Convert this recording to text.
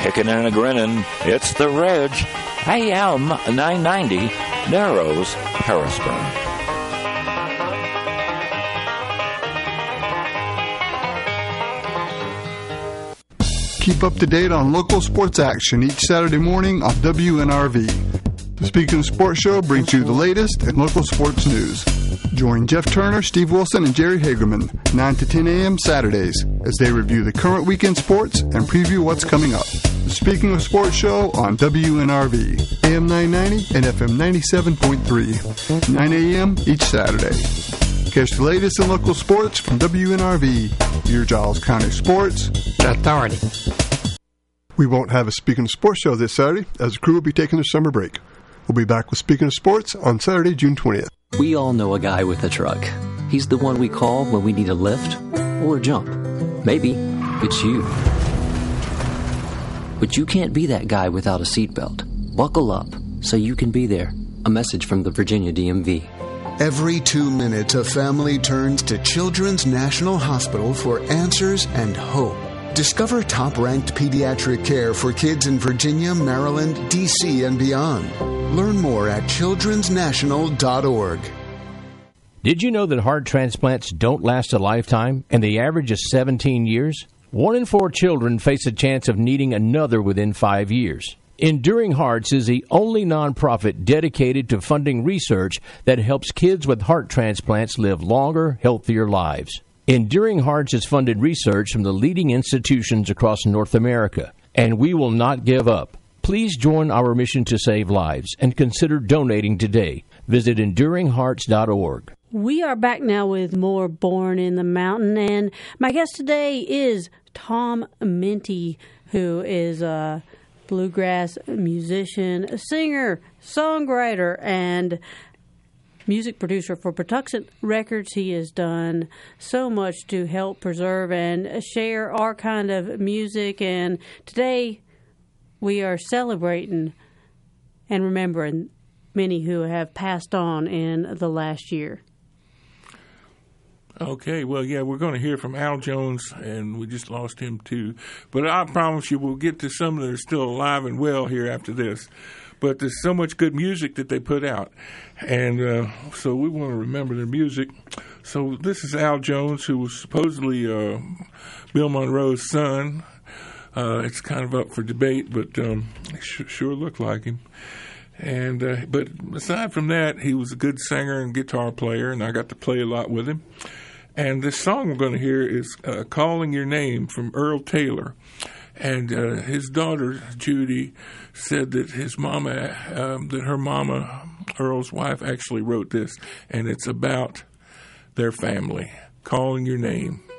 kicking and a grinning. It's the Reg. AM 990, Narrows, Harrisburg. Keep up to date on local sports action each Saturday morning on WNRV. The Speaking of Sports Show brings you the latest in local sports news. Join Jeff Turner, Steve Wilson, and Jerry Hagerman 9 to 10 a.m. Saturdays as they review the current weekend sports and preview what's coming up. The Speaking of Sports Show on WNRV, AM 990 and FM 97.3, 9 a.m. each Saturday. Catch the latest in local sports from WNRV, your Giles County Sports Authority. We won't have a Speaking of Sports show this Saturday, as the crew will be taking their summer break. We'll be back with Speaking of Sports on Saturday, June 20th. We all know a guy with a truck. He's the one we call when we need a lift or a jump. Maybe it's you. But you can't be that guy without a seatbelt. Buckle up so you can be there. A message from the Virginia DMV. Every 2 minutes, a family turns to Children's National Hospital for answers and hope. Discover top-ranked pediatric care for kids in Virginia, Maryland, D.C., and beyond. Learn more at childrensnational.org. Did you know that heart transplants don't last a lifetime, and the average is 17 years? 1 in 4 children face a chance of needing another within 5 years. Enduring Hearts is the only nonprofit dedicated to funding research that helps kids with heart transplants live longer, healthier lives. Enduring Hearts has funded research from the leading institutions across North America, and we will not give up. Please join our mission to save lives and consider donating today. Visit EnduringHearts.org. We are back now with more Born in the Mountain, and my guest today is Tom Minty, who is a bluegrass musician, a singer, songwriter, and music producer for Patuxent Records. He has done so much to help preserve and share our kind of music, and today we are celebrating and remembering many who have passed on in the last year. Okay, well, yeah, we're going to hear from Al Jones, and we just lost him too. But I promise you we'll get to some that are still alive and well here after this. But there's so much good music that they put out, and so we want to remember their music. So this is Al Jones, who was supposedly Bill Monroe's son. It's kind of up for debate, but sure looked like him. And but aside from that, he was a good singer and guitar player, and I got to play a lot with him. And this song we're going to hear is Calling Your Name from Earl Taylor. And his daughter, Judy, said that his mama, that her mama, Earl's wife, actually wrote this, and it's about their family. Calling Your Name.